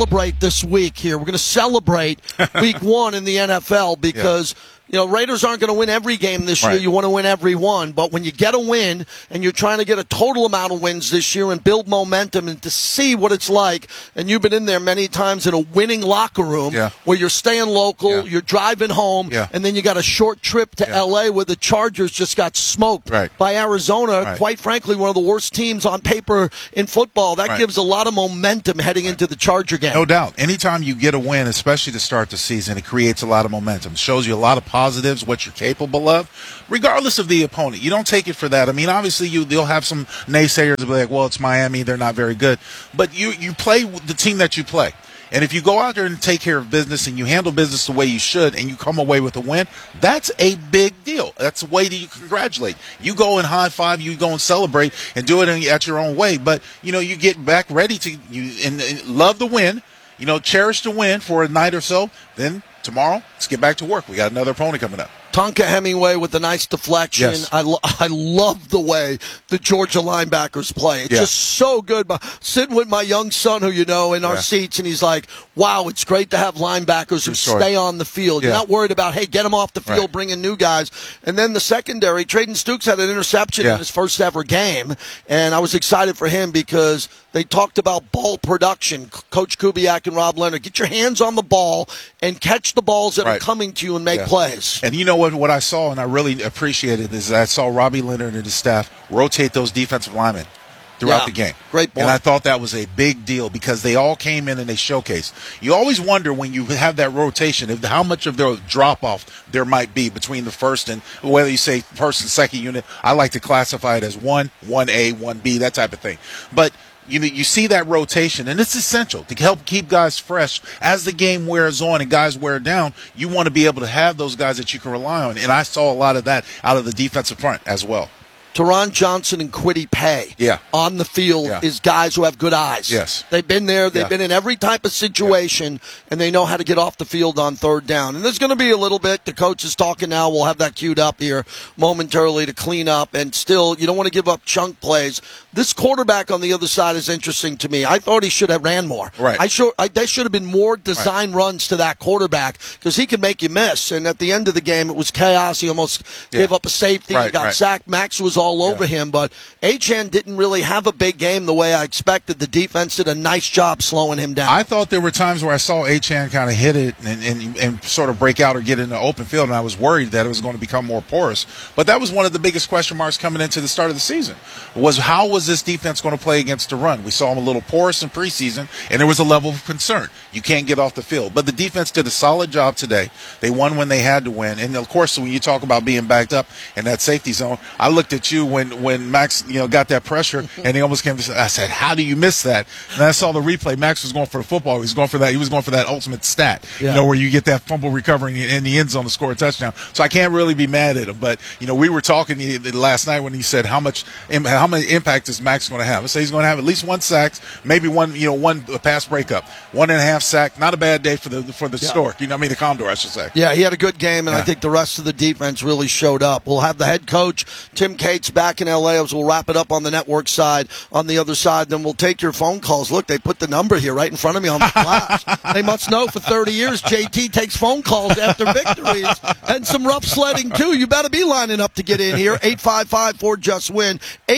celebrate this week here. We're going to celebrate week 1 in the NFL because Raiders aren't going to win every game this year. You want to win every one. But when you get a win and you're trying to get a total amount of wins this year and build momentum and to see what it's like, and you've been in there many times in a winning locker room where you're staying local, you're driving home, and then you got a short trip to L.A. where the Chargers just got smoked by Arizona. Quite frankly, one of the worst teams on paper in football. That gives a lot of momentum heading into the Charger game. No doubt. Anytime you get a win, especially to start the season, it creates a lot of momentum. It shows you a lot of positives, what you're capable of, regardless of the opponent. You don't take it for that. I mean, obviously, you'll have some naysayers be like, well, it's Miami, they're not very good. But you play the team that you play. And if you go out there and take care of business and you handle business the way you should and you come away with a win, that's a big deal. That's a way that you congratulate. You go and high five, you go and celebrate and do it at your own way. But, you get back ready to and love the win, cherish the win for a night or so. Then tomorrow, let's get back to work. We got another opponent coming up. Tonka Hemingway with a nice deflection. Yes. I love the way the Georgia linebackers play. It's just so good. Sitting with my young son, who in our seats, and he's like, wow, it's great to have linebackers who stay on the field. You're not worried about, hey, get them off the field, bring in new guys. And then the secondary, Traden Stukes had an interception in his first ever game, and I was excited for him because they talked about ball production. Coach Kubiak and Rob Leonard, get your hands on the ball and catch the balls that are coming to you and make plays. And you know what I saw, and I really appreciated, is I saw Robbie Leonard and his staff rotate those defensive linemen throughout the game. Great point. And I thought that was a big deal because they all came in and they showcased. You always wonder when you have that rotation how much of their drop-off there might be between the first and, whether you say first and second unit. I like to classify it as 1A, 1B, that type of thing. But you see that rotation, and it's essential to help keep guys fresh as the game wears on and guys wear down. You want to be able to have those guys that you can rely on, and I saw a lot of that out of the defensive front as well. Teron Johnson and Kwity Paye on the field is guys who have good eyes. Yes. They've been there. They've been in every type of situation, and they know how to get off the field on third down. And there's going to be a little bit. The coach is talking now. We'll have that queued up here momentarily to clean up. And still, you don't want to give up chunk plays. This quarterback on the other side is interesting to me. I thought he should have ran more. Right. There should have been more design runs to that quarterback because he can make you miss. And at the end of the game, it was chaos. He almost gave up a safety. He got sacked. Max was all over him, but Achane didn't really have a big game the way I expected. The defense did a nice job slowing him down. I thought there were times where I saw Achane kind of hit it and sort of break out or get in the open field, and I was worried that it was going to become more porous. But that was one of the biggest question marks coming into the start of the season, was how was this defense going to play against the run? We saw them a little porous in preseason, and there was a level of concern. You can't get off the field. But the defense did a solid job today. They won when they had to win. And, of course, when you talk about being backed up in that safety zone, I looked at you when Max, got that pressure, and he almost came to. I said, "How do you miss that?" And I saw the replay. Max was going for the football. He was going for that. He was going for that ultimate stat, where you get that fumble recovery in the end zone to score a touchdown. So I can't really be mad at him. But we were talking last night when he said how much impact is Max going to have. I say he's going to have at least 1 sack, maybe one pass breakup, 1.5 sack. Not a bad day for the Stork. The Condor, I should say. Yeah, he had a good game, and I think the rest of the defense really showed up. We'll have the head coach Tim Cates back in L.A. We'll wrap it up on the network side. On the other side, then we'll take your phone calls. Look, they put the number here right in front of me on the flash. They must know for 30 years JT takes phone calls after victories and some rough sledding, too. You better be lining up to get in here. 855-4JUST-WIN,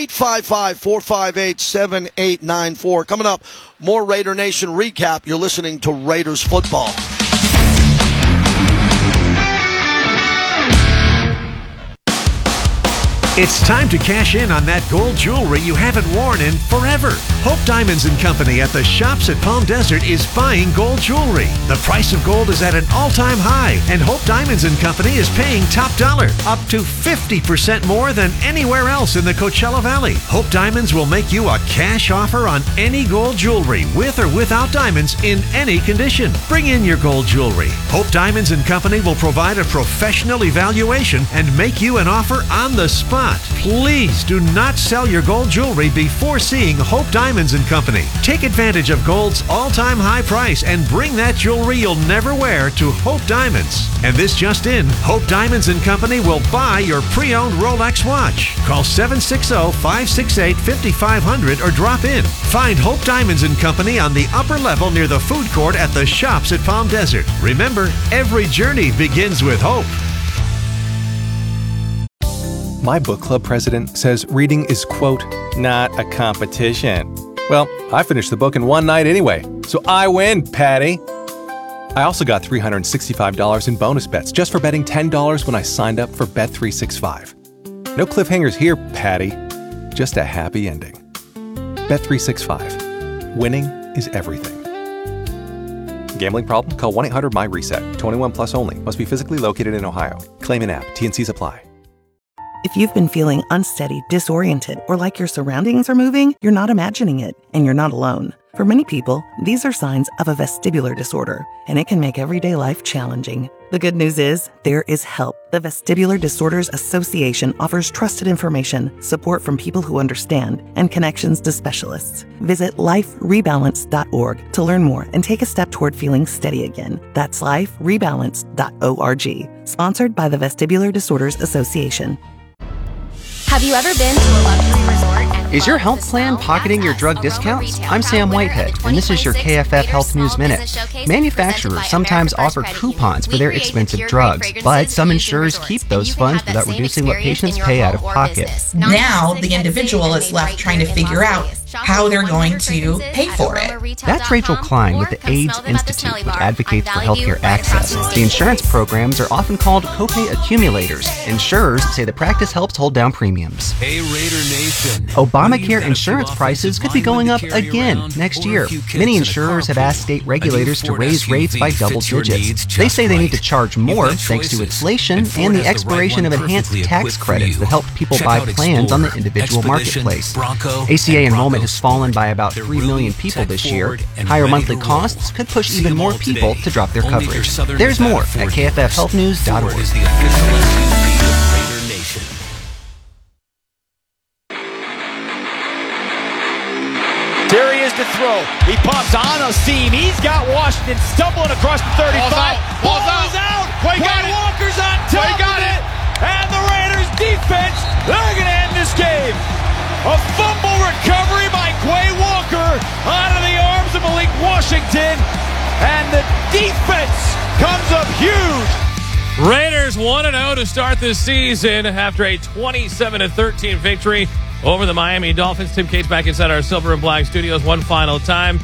855-458-7894. Coming up, more Raider Nation recap. You're listening to Raiders Football. It's time to cash in on that gold jewelry you haven't worn in forever. Hope Diamonds & Company at the Shops at Palm Desert is buying gold jewelry. The price of gold is at an all-time high, and Hope Diamonds & Company is paying top dollar, up to 50% more than anywhere else in the Coachella Valley. Hope Diamonds will make you a cash offer on any gold jewelry, with or without diamonds, in any condition. Bring in your gold jewelry. Hope Diamonds & Company will provide a professional evaluation and make you an offer on the spot not. Please do not sell your gold jewelry before seeing Hope Diamonds & Company. Take advantage of gold's all-time high price and bring that jewelry you'll never wear to Hope Diamonds. And this just in, Hope Diamonds & Company will buy your pre-owned Rolex watch. Call 760-568-5500 or drop in. Find Hope Diamonds & Company on the upper level near the food court at the Shops at Palm Desert. Remember, every journey begins with hope. My book club president says reading is, quote, not a competition. Well, I finished the book in one night anyway, so I win, Patty. I also got $365 in bonus bets just for betting $10 when I signed up for Bet365. No cliffhangers here, Patty. Just a happy ending. Bet365. Winning is everything. Gambling problem? Call 1-800-MY-RESET. 21 plus only. Must be physically located in Ohio. Claim in app. T&Cs apply. If you've been feeling unsteady, disoriented, or like your surroundings are moving, you're not imagining it, and you're not alone. For many people, these are signs of a vestibular disorder, and it can make everyday life challenging. The good news is, there is help. The Vestibular Disorders Association offers trusted information, support from people who understand, and connections to specialists. Visit liferebalance.org to learn more and take a step toward feeling steady again. That's liferebalance.org. Sponsored by the Vestibular Disorders Association. Have you ever been to a luxury resort? Is your health plan pocketing your drug discounts? I'm Sam Whitehead, and this is your KFF Health News Minute. Manufacturers sometimes offer coupons for their expensive drugs, but some insurers keep those funds without reducing what patients pay out of pocket. Now, the individual is left trying to figure out how they're going to pay for it. That's Rachel Klein with the AIDS Institute, which advocates for healthcare access. The insurance programs are often called copay accumulators. Insurers say the practice helps hold down premiums. Hey, Raider Nation. Obamacare insurance prices could be going up again next year. Many insurers have asked state regulators to raise rates by double digits. They say they need to charge more thanks to inflation and the expiration of enhanced tax credits that helped people buy plans on the individual marketplace. ACA enrollment has fallen by about 3 million people this year. Higher monthly costs could push even more people to drop their coverage. There's more at kffhealthnews.org. There he is to throw. He pops on a seam. He's got Washington stumbling across the 35. Ball's out. Quay Walker's on top of it. And the Raiders defense, they're going to end this game. A fumble recovery by Quay Walker out of the arms of Malik Washington. And the defense comes up huge. Raiders 1-0 to start this season after a 27-13 victory over the Miami Dolphins. Tim Cates back inside our Silver and Black studios one final time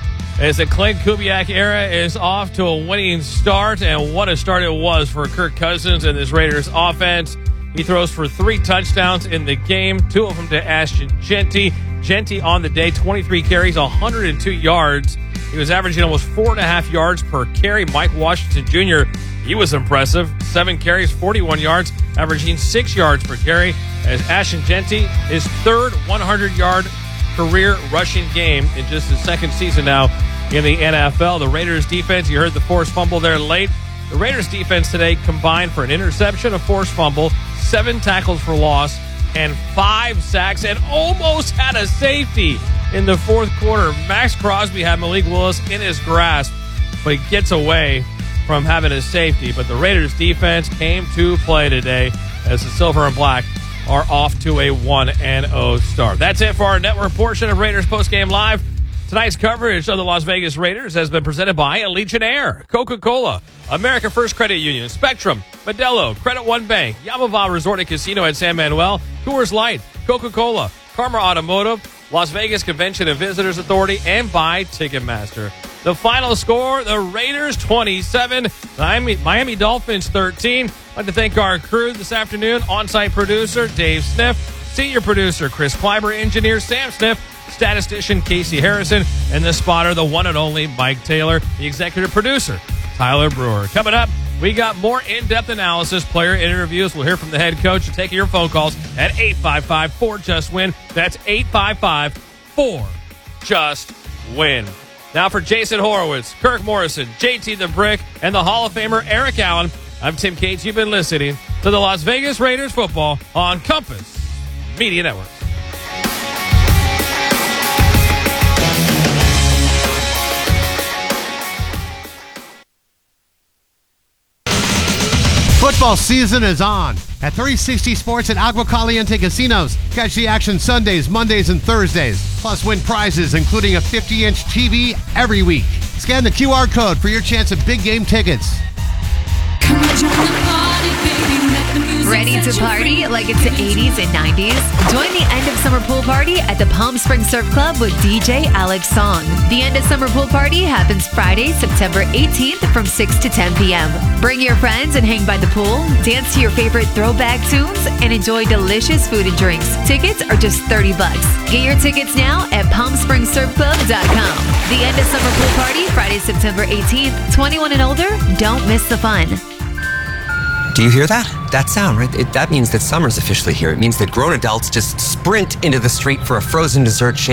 as the Clint Kubiak era is off to a winning start. And what a start it was for Kirk Cousins and this Raiders offense. He throws for 3 touchdowns in the game, 2 of them to Ashton Jeanty. Jeanty on the day, 23 carries, 102 yards. He was averaging almost 4.5 yards per carry. Mike Washington Jr., he was impressive. 7 carries, 41 yards, averaging 6 yards per carry. As Ashton Jeanty, his third 100-yard career rushing game in just his second season now in the NFL. The Raiders defense, you heard the forced fumble there late. The Raiders defense today combined for an interception, a forced fumble, 7 tackles for loss, and 5 sacks, and almost had a safety in the fourth quarter. Max Crosby had Malik Willis in his grasp, but he gets away from having a safety. But the Raiders defense came to play today as the Silver and Black are off to a 1-0 start. That's it for our network portion of Raiders Postgame Live. Tonight's coverage of the Las Vegas Raiders has been presented by Allegiant Air, Coca-Cola, American First Credit Union, Spectrum, Modelo, Credit One Bank, Yamava Resort and Casino at San Manuel, Coors Light, Coca-Cola, Karma Automotive, Las Vegas Convention and Visitors Authority, and by Ticketmaster. The final score, the Raiders 27, Miami Dolphins 13. I'd like to thank our crew this afternoon, on-site producer Dave Sniff, senior producer Chris Kleiber, engineer Sam Sniff, statistician Casey Harrison, and the spotter, the one and only Mike Taylor, the executive producer Tyler Brewer. Coming up, we got more in-depth analysis, player interviews. We'll hear from the head coach and take your phone calls at 855-4-JUST-WIN. That's 855-4-JUST-WIN. Now for Jason Horowitz, Kirk Morrison, JT the Brick, and the Hall of Famer Eric Allen, I'm Tim Cates. You've been listening to the Las Vegas Raiders football on Compass Media Network. Football season is on. At 360 Sports at Agua Caliente Casinos, catch the action Sundays, Mondays, and Thursdays. Plus win prizes, including a 50-inch TV every week. Scan the QR code for your chance at big game tickets. Ready to party like it's the 80s and 90s? Join the end of summer pool party at the Palm Springs Surf Club with DJ Alex Song. The end of summer pool party happens Friday, September 18th from 6 to 10 p.m. Bring your friends and hang by the pool, dance to your favorite throwback tunes, and enjoy delicious food and drinks. Tickets are just $30. Get your tickets now at PalmSpringsSurfClub.com. The end of summer pool party, Friday, September 18th. 21 and older, don't miss the fun. Do you hear that? That sound, right? That means that summer's officially here. It means that grown adults just sprint into the street for a frozen dessert shake.